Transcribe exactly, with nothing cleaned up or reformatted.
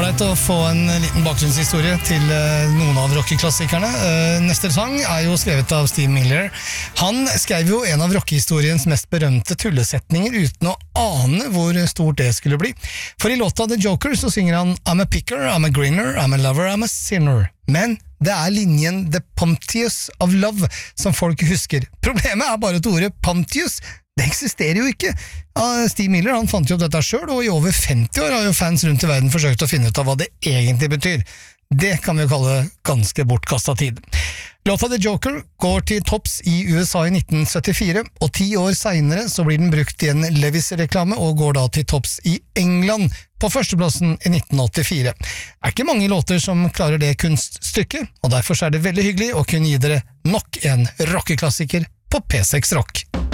ålreit å få en liten bakgrunnshistorie til uh, noen av rockeklassikerne. Uh, neste sang er jo skrevet av Steve Miller. Han skrev jo en av rockehistoriens mest berømte tullesetninger uten å ane hvor stort det skulle bli. For i låta The Joker så synger han I'm a picker, I'm a grinner, I'm a lover, I'm a sinner. Men det er linjen The Pumptious of Love som folk husker. Problemet er bare at ordet Pumptious det eksisterer jo ikke. Steve Miller han fant jo opp dette selv, og i over femti år har jo fans rundt i verden forsøkt å finne ut av hva det egentlig betyr. Det kan vi jo kalle ganske bortkastet tid. Låta The Joker går til topps i U S A i nitten syttifire, og ti år senere så blir den brukt i en Levi's-reklame og går da til topps i England på førsteplassen i nitten åttifire. Det er ikke mange låter som klarer det kunststykket, og derfor er det veldig hyggelig å kunne gi dere nok en rockeklassiker på P seks Rock.